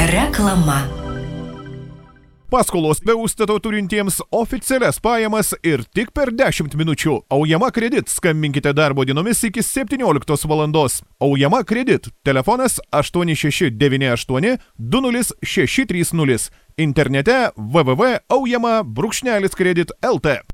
Reklama. Paskolos be užstato turintiems oficialias pajamas ir tik per 10 minučių. Aujama Kredit. Skambinkite darbo dienomis iki 17 valandos. Aujama Kredit. Telefonas 8698 20630. Internete www.aujama-kredit.lt.